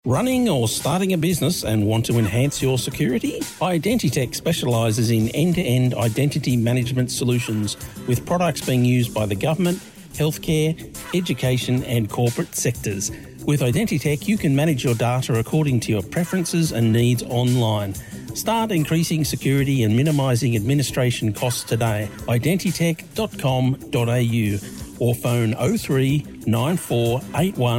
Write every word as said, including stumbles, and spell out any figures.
Running or starting a business and want to enhance your security? Identitech specialises in end-to-end identity management solutions with products being used by the government, healthcare, education and corporate sectors. With Identitech, you can manage your data according to your preferences and needs online. Start increasing security and minimising administration costs today. identitech dot com dot a u or phone oh three nine four eight one